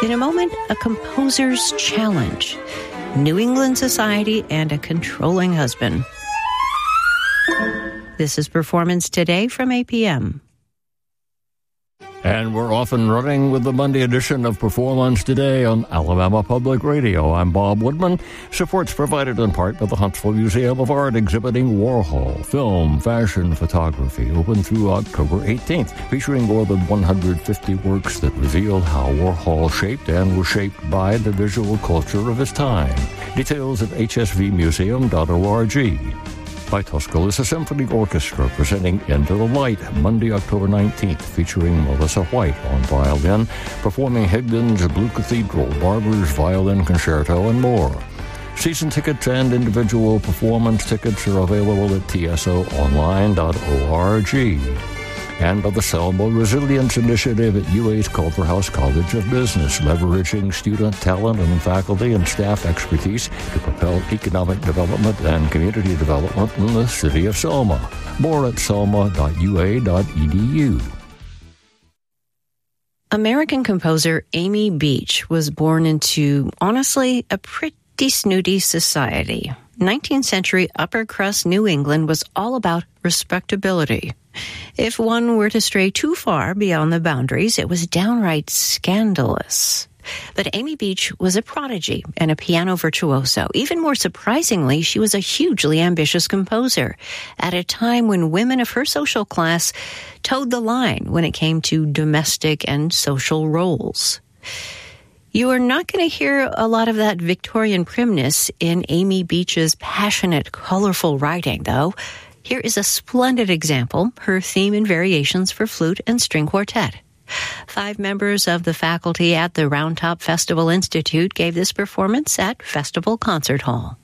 In a moment, a composer's challenge, New England society, and a controlling husband. This is Performance Today from APM. And we're off and running with the Monday edition of Performance Today on Alabama Public Radio. I'm Bob Woodman. Support's provided in part by the Huntsville Museum of Art, exhibiting Warhol, film, fashion, photography, open through October 18th, featuring more than 150 works that reveal how Warhol shaped and was shaped by the visual culture of his time. Details at hsvmuseum.org. By Tuscaloosa Symphony Orchestra, presenting Into the Light, Monday, October 19th, featuring Melissa White on violin, performing Higdon's Blue Cathedral, Barber's Violin Concerto, and more. Season tickets and individual performance tickets are available at tsoonline.org. And by the Selma Resilience Initiative at UA's Culverhouse College of Business, leveraging student talent and faculty and staff expertise to propel economic development and community development in the city of Selma. More at selma.ua.edu. American composer Amy Beach was born into, honestly, a pretty snooty society. 19th century upper crust New England was all about respectability. If one were to stray too far beyond the boundaries, it was downright scandalous. But Amy Beach was a prodigy and a piano virtuoso. Even more surprisingly, she was a hugely ambitious composer at a time when women of her social class towed the line when it came to domestic and social roles. You are not going to hear a lot of that Victorian primness in Amy Beach's passionate, colorful writing, though. Here is a splendid example, her theme and variations for flute and string quartet. 5 members of the faculty at the Round Top Festival Institute gave this performance at Festival Concert Hall.